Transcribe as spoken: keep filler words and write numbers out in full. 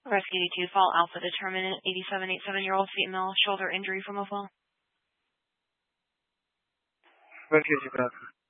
Rescue eighty-two, fall Alpha determinant, eighty-seven, eighty-seven-year-old female, shoulder injury from a fall. Rescue eighty-two.